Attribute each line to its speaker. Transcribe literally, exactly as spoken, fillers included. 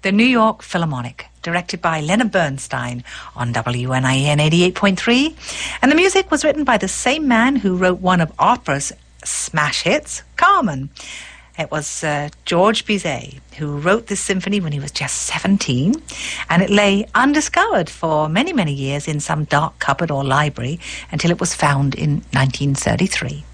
Speaker 1: the New York Philharmonic, directed by Leonard Bernstein on W N I N eighty-eight point three. And the music was written by the same man who wrote one of opera's smash hits, Carmen. It was uh, George Bizet who wrote this symphony when he was just seventeen, and it lay undiscovered for many, many years in some dark cupboard or library until it was found in nineteen thirty-three.